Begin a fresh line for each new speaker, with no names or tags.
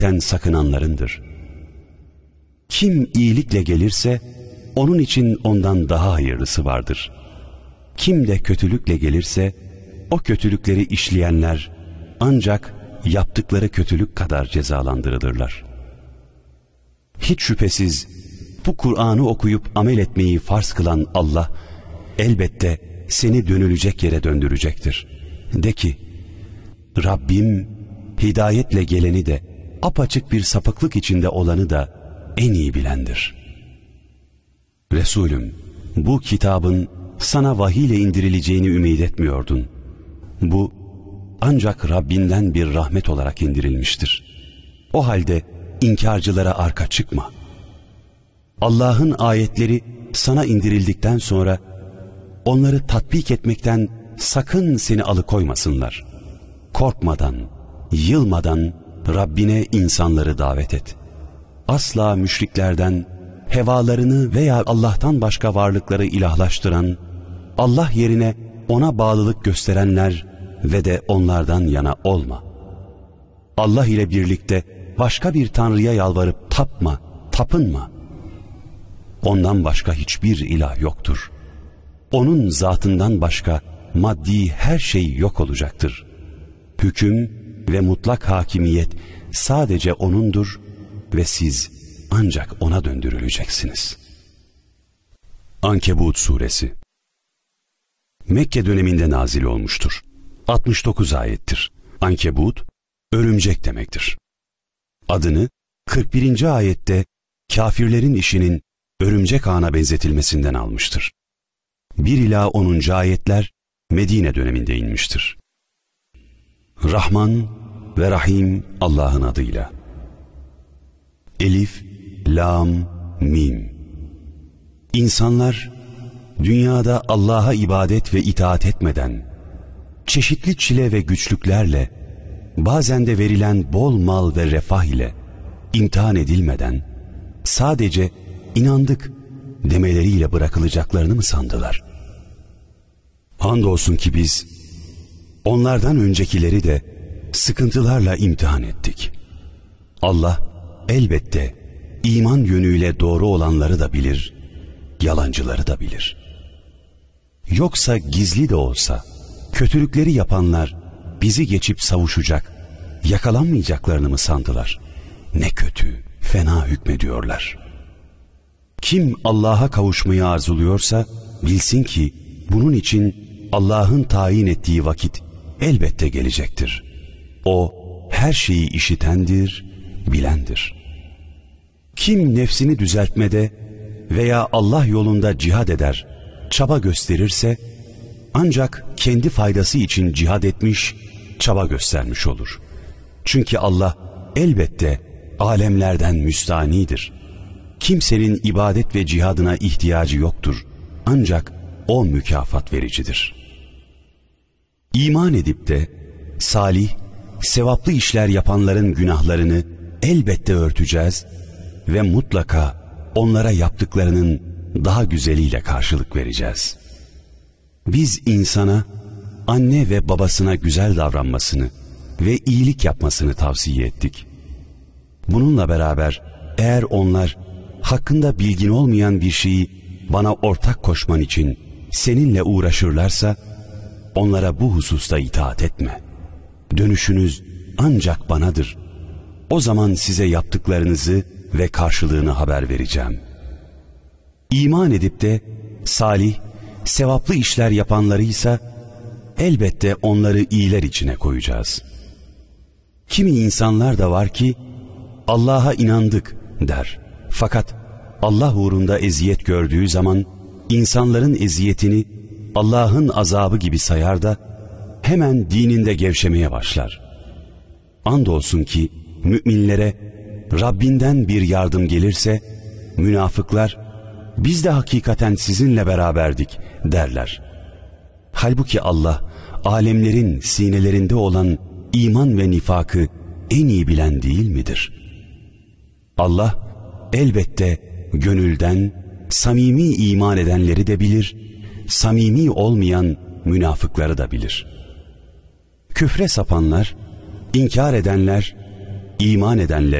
hakikaten sakınanlarındır. Kim iyilikle gelirse, onun için ondan daha hayırlısı vardır. Kim de kötülükle gelirse, o kötülükleri işleyenler ancak yaptıkları kötülük kadar cezalandırılırlar. Hiç şüphesiz bu Kur'an'ı okuyup amel etmeyi farz kılan Allah, elbette seni dönülecek yere döndürecektir. De ki, Rabbim hidayetle geleni de, apaçık bir sapıklık içinde olanı da en iyi bilendir. Resulüm, bu kitabın sana vahiy ile indirileceğini ümit etmiyordun. Bu ancak Rabbinden bir rahmet olarak indirilmiştir. O halde inkarcılara arka çıkma. Allah'ın ayetleri sana indirildikten sonra onları tatbik etmekten sakın seni alıkoymasınlar. Korkmadan, yılmadan Rabbine insanları davet et. Asla müşriklerden, hevalarını veya Allah'tan başka varlıkları ilahlaştıran, Allah yerine ona bağlılık gösterenler ve de onlardan yana olma. Allah ile birlikte başka bir tanrıya yalvarıp tapma, tapınma. Ondan başka hiçbir ilah yoktur. Onun zatından başka maddi her şey yok olacaktır. Hüküm ve mutlak hakimiyet sadece O'nundur ve siz ancak O'na döndürüleceksiniz. Ankebut Suresi Mekke döneminde nazil olmuştur. 69 ayettir. Ankebut, örümcek demektir. Adını 41. ayette kafirlerin işinin örümcek ağına benzetilmesinden almıştır. 1 ila 10. ayetler Medine döneminde inmiştir. Rahman ve Rahim Allah'ın adıyla. Elif, Lam, Mim. İnsanlar dünyada Allah'a ibadet ve itaat etmeden, çeşitli çile ve güçlüklerle, bazen de verilen bol mal ve refah ile imtihan edilmeden, sadece inandık demeleriyle bırakılacaklarını mı sandılar? Andolsun ki biz, onlardan öncekileri de sıkıntılarla imtihan ettik. Allah elbette iman yönüyle doğru olanları da bilir, yalancıları da bilir. Yoksa gizli de olsa, kötülükleri yapanlar bizi geçip savuşacak, yakalanmayacaklarını mı sandılar? Ne kötü, fena hükmediyorlar. Kim Allah'a kavuşmayı arzuluyorsa, bilsin ki bunun için Allah'ın tayin ettiği vakit elbette gelecektir. O her şeyi işitendir, bilendir. Kim nefsini düzeltmede veya Allah yolunda cihad eder, çaba gösterirse, ancak kendi faydası için cihad etmiş, çaba göstermiş olur. Çünkü Allah elbette alemlerden müstanidir. Kimsenin ibadet ve cihadına ihtiyacı yoktur. Ancak O mükafat vericidir. İman edip de salih, sevaplı işler yapanların günahlarını elbette örteceğiz ve mutlaka onlara yaptıklarının daha güzeliyle karşılık vereceğiz. Biz insana anne ve babasına güzel davranmasını ve iyilik yapmasını tavsiye ettik. Bununla beraber eğer onlar hakkında bilgin olmayan bir şeyi bana ortak koşman için seninle uğraşırlarsa onlara bu hususta itaat etme. Dönüşünüz ancak banadır. O zaman size yaptıklarınızı ve karşılığını haber vereceğim. İman edip de salih, sevaplı işler yapanlarıysa elbette onları iyiler içine koyacağız. Kimi insanlar da var ki Allah'a inandık der. Fakat Allah uğrunda eziyet gördüğü zaman insanların eziyetini Allah'ın azabı gibi sayar da hemen dininde gevşemeye başlar. Andolsun ki müminlere Rabbinden bir yardım gelirse münafıklar biz de hakikaten sizinle beraberdik derler. Halbuki Allah alemlerin sinelerinde olan iman ve nifakı en iyi bilen değil midir? Allah elbette gönülden samimi iman edenleri de bilir, samimi olmayan münafıkları da bilir. Küfre sapanlar, inkar edenler, iman edenlere